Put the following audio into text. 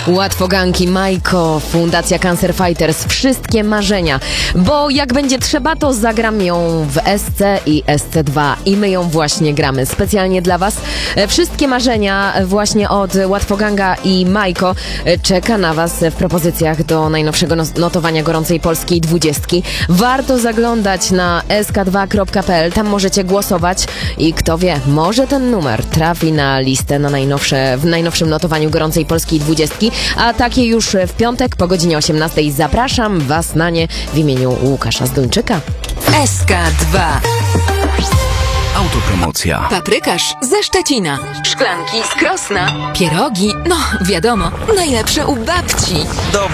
Łatwoganki, Majko, Fundacja Cancer Fighters, wszystkie marzenia. Bo jak będzie trzeba, to zagram ją w SC i SC2 i my ją właśnie gramy. Specjalnie dla Was. Wszystkie marzenia właśnie od Łatwoganga i Majko czeka na Was w propozycjach do najnowszego notowania gorącej polskiej 20. Warto zaglądać na sk2.pl, tam możecie głosować i kto wie, może ten numer trafi na listę na w najnowszym notowaniu gorącej polskiej 20. A takie już w piątek po godzinie 18. Zapraszam Was na nie w imieniu Łukasza Zduńczyka. SK2. Autopromocja. Paprykarz ze Szczecina. Szklanki z Krosna. Pierogi, no wiadomo, najlepsze u babci. Dobra.